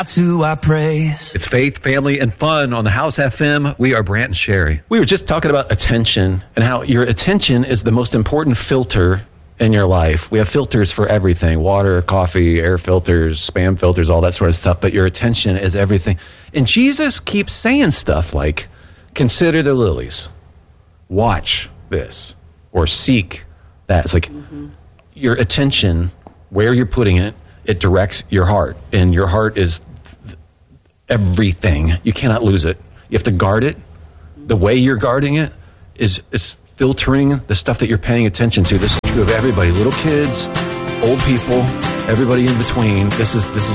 That's who I praise. It's faith, family, and fun on the House FM. We are Brant and Sherry. We were just talking about attention and how your attention is the most important filter in your life. We have filters for everything: water, coffee, air filters, spam filters, all that sort of stuff. But your attention is everything. And Jesus keeps saying stuff like, consider the lilies, watch this, or seek that. It's like your attention, where you're putting it, it directs your heart. And your heart is everything. You cannot lose it. You have to guard it. The way you're guarding it is filtering the stuff that you're paying attention to. This is true of everybody, little kids, old people, everybody in between. This is